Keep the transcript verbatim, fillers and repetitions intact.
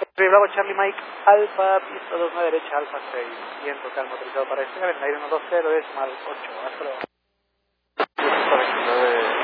Bravo Charlie Mike Alfa, pista dos nueve derecha Alfa seis, viento calmo autorizado para despegar en el aire uno dos cero decimal ocho, hasta luego.